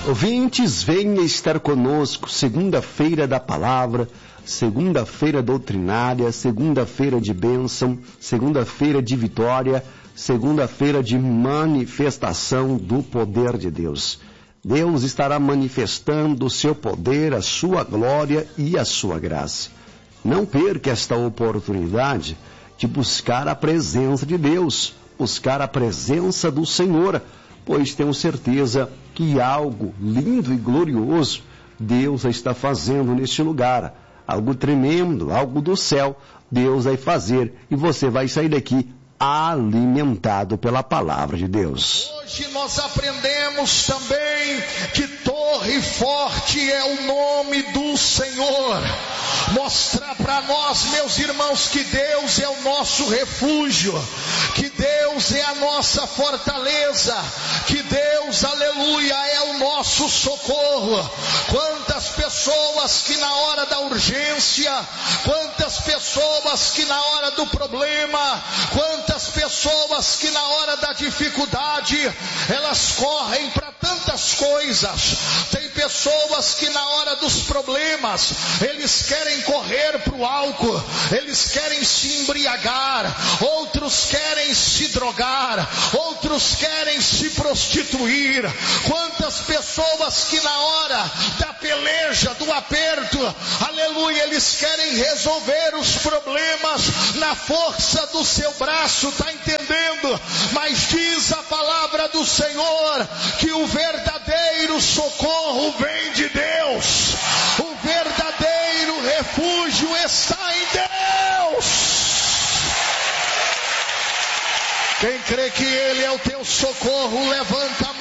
Ouvintes, venha estar conosco, segunda-feira da palavra, segunda-feira doutrinária, segunda-feira de bênção, segunda-feira de vitória, segunda-feira de manifestação do poder de Deus. Deus estará manifestando o seu poder, a sua glória e a sua graça. Não perca esta oportunidade de buscar a presença de Deus, buscar a presença do Senhor, pois tenho certeza que algo lindo e glorioso Deus está fazendo neste lugar. Algo tremendo, algo do céu, Deus vai fazer e você vai sair daqui alimentado pela palavra de Deus. Hoje nós aprendemos também que torre forte é o nome do Senhor. Mostrar para nós, meus irmãos, que Deus é o nosso refúgio, que Deus é a nossa fortaleza, que Deus, aleluia, é o nosso socorro. Quantas pessoas que na hora da urgência, quantas pessoas que na hora do problema, quantas pessoas que na hora da dificuldade, elas correm para tantas coisas. Tem pessoas que na hora dos problemas, eles querem correr para o álcool, eles querem se embriagar, outros querem se drogar, outros querem se prostituir. Quantas pessoas que na hora da peleja, do aperto, aleluia, eles querem resolver os problemas na força do seu braço, está entendendo? Mas diz a palavra do Senhor que o verdadeiro socorro vem de Deus, o verdadeiro refúgio está em Deus. Quem crê que Ele é o teu socorro, levanta